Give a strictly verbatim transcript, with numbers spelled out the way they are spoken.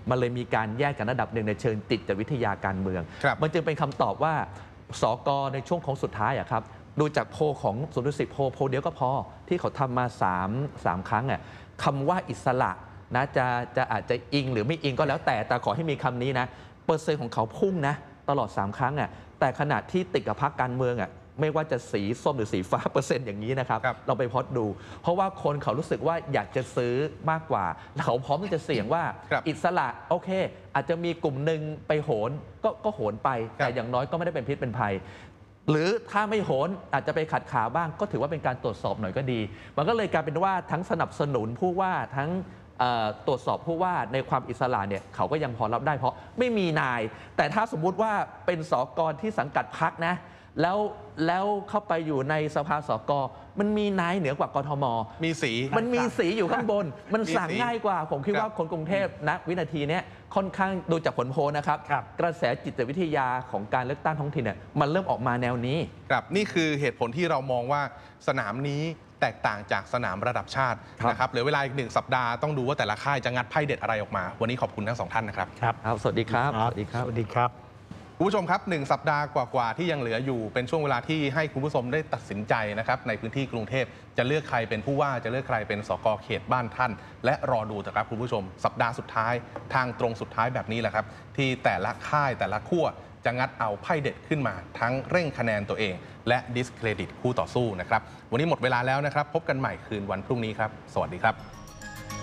มันเลยมีการแยกกันระดับหนึ่งในเชิงจิตวิทยาการเมืองมันจึงเป็นคำตอบว่าสกในช่วงของสุดท้ายอะครับดูจากโพของศูนย์ดุสิตโพโพเดียวก็พอที่เขาทำมา3 3ครั้งอ่ะคำว่าอิสระนะจะจะอาจจะอิงหรือไม่อิงก็แล้วแต่แต่ขอให้มีคำนี้นะเปอร์เซ็นต์ของเขาพุ่งนะตลอด3ครั้งอ่ะแต่ขณะที่ติดกับพรรคการเมืองอ่ะไม่ว่าจะสีส้มหรือสีฟ้าเปอร์เซ็นต์อย่างนี้นะครับเราไปพอดดูเพราะว่าคนเขารู้สึกว่าอยากจะซื้อมากกว่าเขาพร้อมที่จะเสี่ยงว่าอิสระโอเคอาจจะมีกลุ่มหนึ่งไปโหนก็ก็โหนไปแต่อย่างน้อยก็ไม่ได้เป็นพิษเป็นภัยหรือถ้าไม่โหนอาจจะไปขัดขาบ้างก็ถือว่าเป็นการตรวจสอบหน่อยก็ดีมันก็เลยกลายเป็นว่าทั้งสนับสนุนผู้ว่าทั้งตรวจสอบผู้ว่าในความอิสระเนี่ยเขาก็ยังพอรับได้เพราะไม่มีนายแต่ถ้าสมมุติว่าเป็นสกที่สังกัดพรรคนะแล้วแล้วเข้าไปอยู่ในสภาสกมันมีนายเหนือกว่ากทมมีสีมันมีสีอยู่ข้างบนมันสั่งง่ายกว่าผมคิดว่าคนกรุงเทพณวินาทีนี้ค่อนข้างดูจากผลโพลนะครับกระแสจิตวิทยาของการเลือกตั้งท้องถิ่นเนี่ยมันเริ่มออกมาแนวนี้ครับนี่คือเหตุผลที่เรามองว่าสนามนี้แตกต่างจากสนามระดับชาตินะครับเหลือเวลาอีกหนึ่งสัปดาห์ต้องดูว่าแต่ละค่ายจะงัดไพ่เด็ดอะไรออกมาวันนี้ขอบคุณทั้งสองท่านนะครับครับสวัสดีครับสวัสดีครับสวัสดีครับคุณผู้ชมครับหนึ่งสัปดาห์กว่าๆที่ยังเหลืออยู่เป็นช่วงเวลาที่ให้คุณผู้ชมได้ตัดสินใจนะครับในพื้นที่กรุงเทพจะเลือกใครเป็นผู้ว่าจะเลือกใครเป็นสกเขตบ้านท่านและรอดูนะครับคุณผู้ชมสัปดาห์สุดท้ายทางตรงสุดท้ายแบบนี้แหละครับที่แต่ละค่ายแต่ละขั้วจะงัดเอาไพ่เด็ดขึ้นมาทั้งเร่งคะแนนตัวเองและดิสเครดิตคู่ต่อสู้นะครับวันนี้หมดเวลาแล้วนะครับพบกันใหม่คืนวันพรุ่งนี้ครับสวัสดีครับ